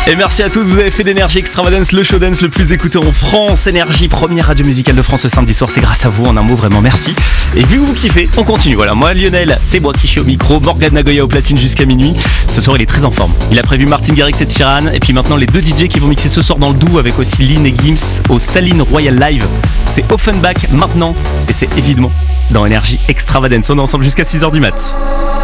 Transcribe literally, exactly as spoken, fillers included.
Et merci à tous, vous avez fait d'Énergie Extravagance le show dance le plus écouté en France. Énergie, première radio musicale de France le samedi soir, c'est grâce à vous, en un mot vraiment merci. Et vu que vous kiffez, on continue. Voilà, moi Lionel, c'est moi qui suis au micro, Morgane Nagoya au platine jusqu'à minuit. Ce soir il est très en forme. Il a prévu Martin Garrix et Sheeran. Et puis maintenant les deux D J qui vont mixer ce soir dans le doux avec aussi Lynn et Gims au Saline Royal Live. C'est Offenbach maintenant et c'est évidemment dans Énergie Extravagance. On est ensemble jusqu'à six heures du mat.